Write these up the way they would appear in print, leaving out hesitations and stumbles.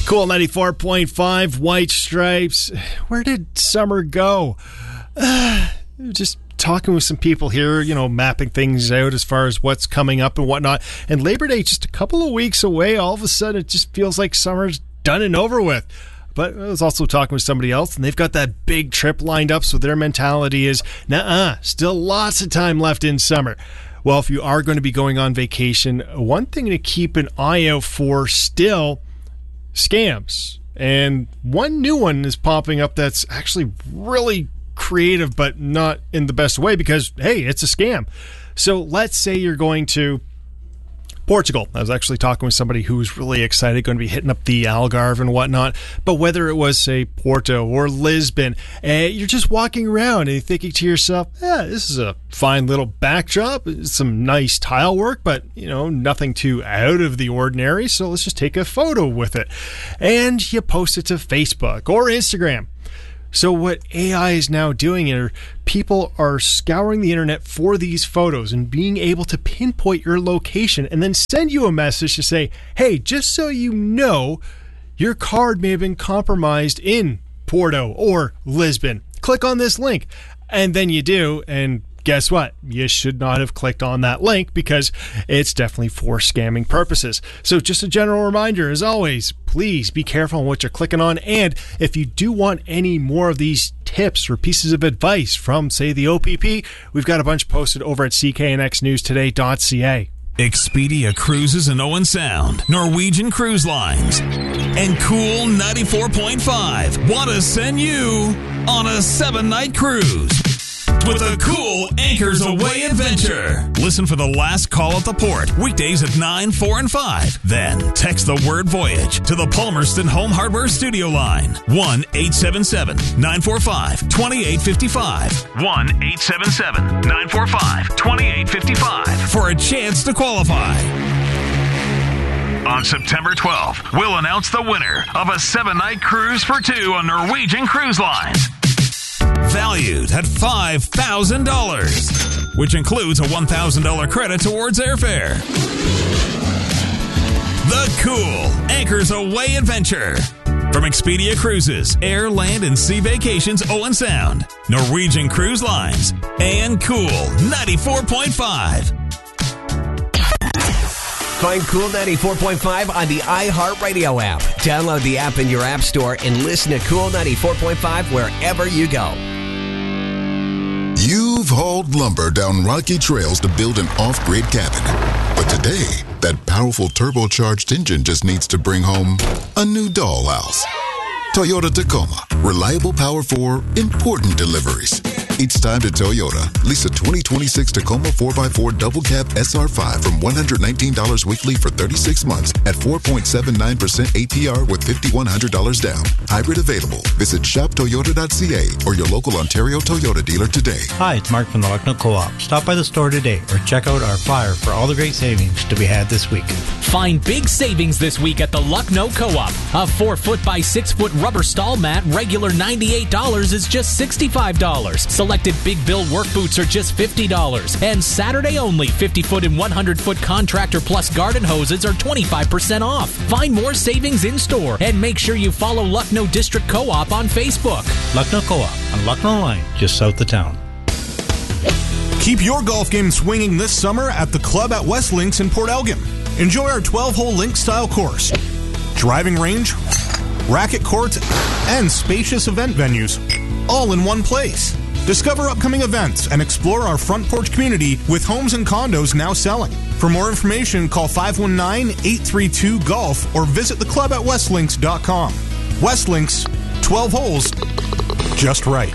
Cool 94.5, White Stripes. Where did summer go? Just talking with some people here, mapping things out as far as what's coming up and whatnot. And Labor Day, just a couple of weeks away, all of a sudden it just feels like summer's done and over with. But I was also talking with somebody else, and they've got that big trip lined up, so their mentality is, still lots of time left in summer. Well, if you are going to be going on vacation, one thing to keep an eye out for still, scams. And one new one is popping up that's actually really creative, but not in the best way because, hey, it's a scam. So let's say you're going to Portugal. I was actually talking with somebody who was really excited, going to be hitting up the Algarve and whatnot. But whether it was, say, Porto or Lisbon, you're just walking around and you're thinking to yourself, this is a fine little backdrop, some nice tile work, but, nothing too out of the ordinary. So let's just take a photo with it. And you post it to Facebook or Instagram. So what AI is now doing is people are scouring the internet for these photos and being able to pinpoint your location and then send you a message to say, hey, just so you know, your card may have been compromised in Porto or Lisbon. Click on this link. And then you do, and guess what? You should not have clicked on that link because it's definitely for scamming purposes. So just a general reminder, as always, please be careful on what you're clicking on. And if you do want any more of these tips or pieces of advice from, say, the OPP, we've got a bunch posted over at cknxnewstoday.ca. Expedia Cruises in Owen Sound, Norwegian Cruise Lines, and Cool 94.5 want to send you on a 7-night cruise with a cool Anchors Away adventure. Listen for the last call at the port, weekdays at 9, 4, and 5. Then text the word voyage to the Palmerston Home Hardware Studio line, 1-877-945-2855. 1-877-945-2855 for a chance to qualify. On September 12th, we'll announce the winner of a 7-night cruise for 2 on Norwegian Cruise Lines. Valued at $5,000, which includes a $1,000 credit towards airfare. The cool Anchors Away adventure from Expedia Cruises, Air, Land, and Sea Vacations Owen Sound, Norwegian Cruise Lines, and Cool 94.5. Find Cool 94.5 on the iHeartRadio app. Download the app in your app store and listen to Cool 94.5 wherever you go. You've hauled lumber down rocky trails to build an off-grid cabin. But today, that powerful turbocharged engine just needs to bring home a new dollhouse. Toyota Tacoma. Reliable power for important deliveries. It's time to Toyota. Lease a 2026 Tacoma 4x4 double cab SR5 from $119 weekly for 36 months at 4.79% APR with $5,100 down. Hybrid available. Visit shoptoyota.ca or your local Ontario Toyota dealer today. Hi, it's Mark from the Lucknow Co-op. Stop by the store today or check out our flyer for all the great savings to be had this week. Find big savings this week at the Lucknow Co-op. A 4-foot by 6-foot rubber stall mat, regular $98 is just $65. Selected Big Bill work boots are just $50. And Saturday only, 50-foot and 100-foot contractor plus garden hoses are 25% off. Find more savings in store and make sure you follow Lucknow District Co-op on Facebook. Lucknow Co-op on Lucknow Line, just south of town. Keep your golf game swinging this summer at the Club at West Links in Port Elgin. Enjoy our 12-hole link-style course, driving range, racket courts, and spacious event venues, all in one place. Discover upcoming events and explore our front porch community with homes and condos now selling. For more information, call 519-832-GOLF or visit theclubatwestlinks.com. West Links, 12 holes, just right.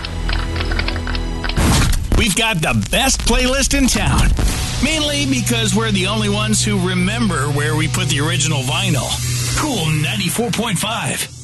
We've got the best playlist in town. Mainly because we're the only ones who remember where we put the original vinyl. Cool 94.5.